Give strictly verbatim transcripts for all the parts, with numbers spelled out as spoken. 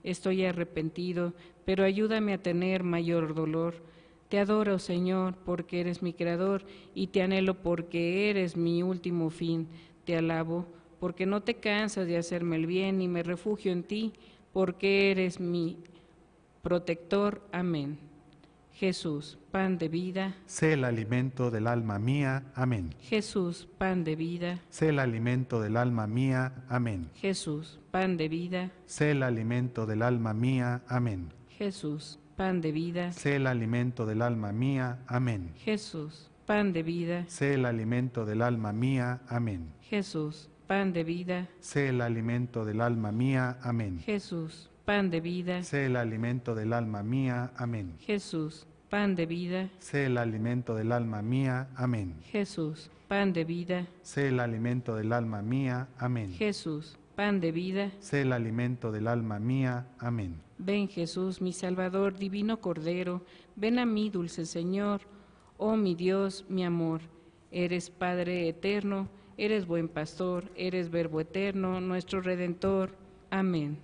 estoy arrepentido, pero ayúdame a tener mayor dolor. Te adoro, Señor, porque eres mi creador, y te anhelo porque eres mi último fin. Te alabo, porque no te cansas de hacerme el bien, y me refugio en ti, porque eres mi protector. Amén. Jesús, pan de vida. Sé el alimento del alma mía. Amén. Jesús, pan de vida. Sé el alimento del alma mía. Amén. Jesús, pan de vida. Sé el alimento del alma mía. Amén. Jesús, pan de vida. Sé el alimento del alma mía. Amén. Jesús, pan de vida. Sé el alimento del alma mía. Amén. Jesús, pan de vida. Sé el alimento del alma mía. Amén. Jesús, pan de vida. Sé el alimento del alma mía. Amén. Jesús, pan de vida. Sé el alimento del alma mía. Amén. Jesús, pan de vida. Sé el alimento del alma mía. Amén. Jesús, pan de vida. Sé el alimento del alma mía. Amén. Ven, Jesús, mi Salvador, divino Cordero, ven a mí, dulce Señor, oh mi Dios, mi amor. Eres Padre eterno, eres buen pastor, eres Verbo eterno, nuestro Redentor. Amén.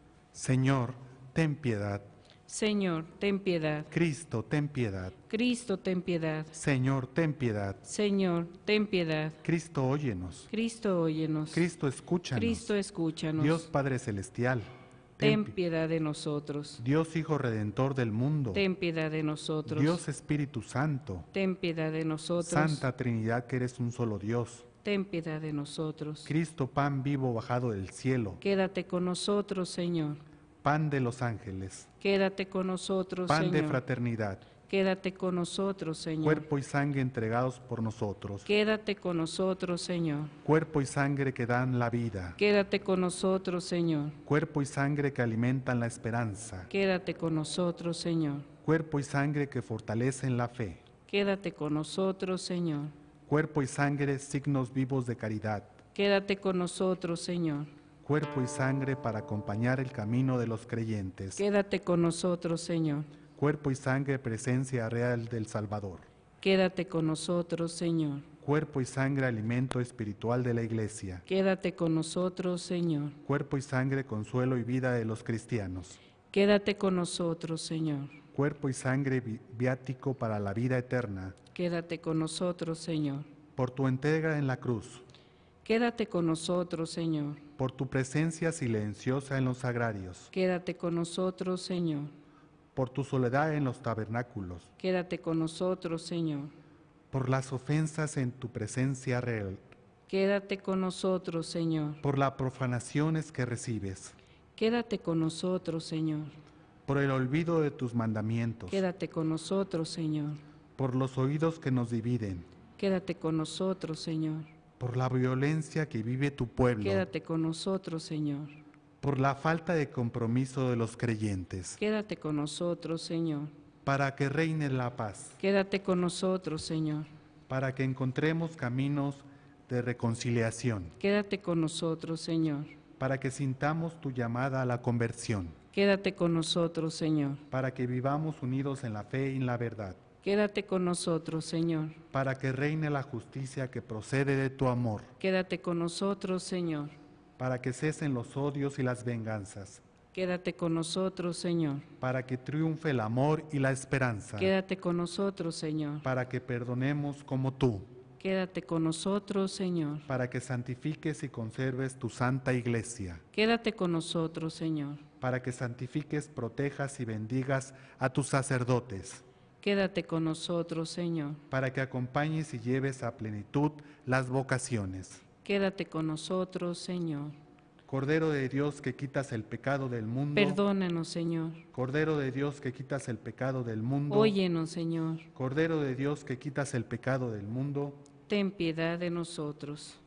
Señor, ten piedad. Señor, ten piedad. Cristo, ten piedad. Cristo, ten piedad. Señor, ten piedad. Señor, ten piedad. Cristo, óyenos. Cristo, óyenos. Cristo, escúchanos. Cristo, escúchanos. Dios Padre Celestial, ten pi- piedad de nosotros. Dios Hijo Redentor del mundo, Ten piedad de nosotros. Dios Espíritu Santo, ten piedad de nosotros. Santa Trinidad que eres un solo Dios, ten piedad de nosotros. Cristo pan vivo bajado del cielo, Quédate con nosotros, Señor. pan de los ángeles, Quédate con nosotros, pan de Señor. fraternidad, Quédate con nosotros, Señor. cuerpo y sangre entregados por nosotros, Quédate con nosotros, Señor. cuerpo y sangre que dan la vida, Quédate con nosotros, Señor. cuerpo y sangre que alimentan la esperanza, Quédate con nosotros, Señor. cuerpo y sangre que fortalecen la fe, Quédate con nosotros, Señor. cuerpo y sangre signos vivos de caridad, Quédate con nosotros, Señor. cuerpo y sangre para acompañar el camino de los creyentes, Quédate con nosotros, Señor. cuerpo y sangre presencia real del Salvador, Quédate con nosotros, Señor. cuerpo y sangre alimento espiritual de la Iglesia, Quédate con nosotros, Señor. cuerpo y sangre consuelo y vida de los cristianos, Quédate con nosotros, Señor. cuerpo y sangre vi- viático para la vida eterna, Quédate con nosotros, Señor. por tu entrega en la cruz, Quédate con nosotros, Señor. por tu presencia silenciosa en los sagrarios, Quédate con nosotros, Señor. por tu soledad en los tabernáculos, Quédate con nosotros, Señor. por las ofensas en tu presencia real, Quédate con nosotros, Señor. por las profanaciones que recibes, Quédate con nosotros, Señor. por el olvido de tus mandamientos, Quédate con nosotros, Señor. por los oídos que nos dividen, Quédate con nosotros, Señor. por la violencia que vive tu pueblo, Quédate con nosotros, Señor. por la falta de compromiso de los creyentes, Quédate con nosotros, Señor. para que reine la paz, Quédate con nosotros, Señor. para que encontremos caminos de reconciliación, Quédate con nosotros, Señor. para que sintamos tu llamada a la conversión, Quédate con nosotros, Señor. para que vivamos unidos en la fe y en la verdad, Quédate con nosotros, Señor. para que reine la justicia que procede de tu amor, Quédate con nosotros, Señor. para que cesen los odios y las venganzas, Quédate con nosotros, Señor. para que triunfe el amor y la esperanza, Quédate con nosotros, Señor. para que perdonemos como tú, Quédate con nosotros, Señor. para que santifiques y conserves tu santa iglesia, Quédate con nosotros, Señor. para que santifiques, protejas y bendigas a tus sacerdotes, Quédate con nosotros, Señor. para que acompañes y lleves a plenitud las vocaciones. Quédate con nosotros, Señor. Cordero de Dios que quitas el pecado del mundo, Perdónanos, Señor. Cordero de Dios que quitas el pecado del mundo, Óyenos, Señor. Cordero de Dios que quitas el pecado del mundo, Ten piedad de nosotros.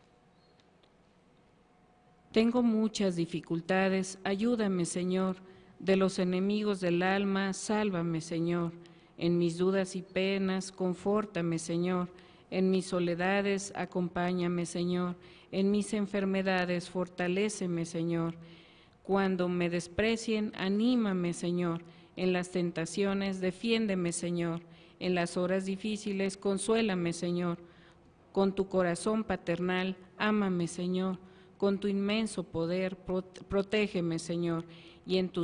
Tengo muchas dificultades, ayúdame, Señor. De los enemigos del alma, sálvame, Señor. En mis dudas y penas, confórtame, Señor. En mis soledades, acompáñame, Señor. En mis enfermedades, fortaléceme, Señor. Cuando me desprecien, anímame, Señor. En las tentaciones, defiéndeme, Señor. En las horas difíciles, consuélame, Señor. Con tu corazón paternal, ámame, Señor. con tu inmenso poder, pro- protégeme, Señor, y en tus